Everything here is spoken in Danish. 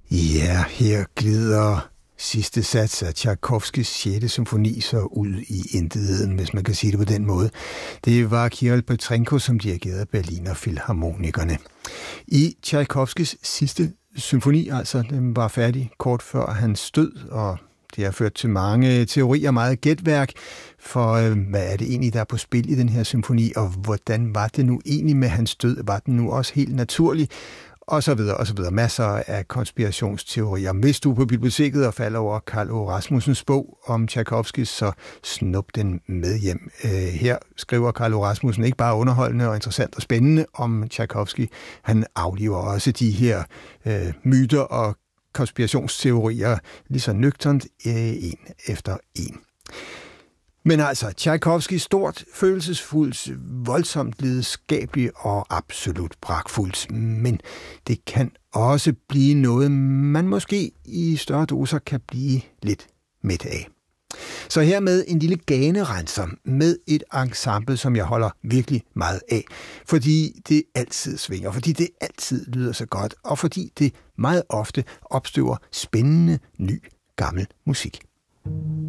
Ja, her glider sidste sats af Tchaikovskys 6. symfoni så ud i intetheden, hvis man kan sige det på den måde. Det var Kirill Petrenko, som dirigerede Berliner Filharmonikerne. I Tchaikovskys sidste symfoni, altså, den var færdig kort før hans død, og det har ført til mange teorier, meget gætværk for, hvad er det egentlig, der er på spil i den her symfoni, og hvordan var det nu egentlig med hans død? Var den nu også helt naturlig? Og så videre, og så videre. Masser af konspirationsteorier. Hvis du er på biblioteket og falder over Karl O. Rasmussens bog om Tchaikovsky, så snup den med hjem. Her skriver Karl O. Rasmussen ikke bare underholdende og interessant og spændende om Tchaikovsky. Han afliver også de her myter og konspirationsteorier lige så nøgternt en efter en. Men altså, Tchaikovsky stort, følelsesfuldt, voldsomt lidenskabeligt og absolut pragtfuldt. Men det kan også blive noget, man måske i større doser kan blive lidt mæt af. Så her med en lille ganerenser med et ensemble, som jeg holder virkelig meget af. Fordi det altid svinger, fordi det altid lyder så godt, og fordi det meget ofte opstøver spændende, ny, gammel musik.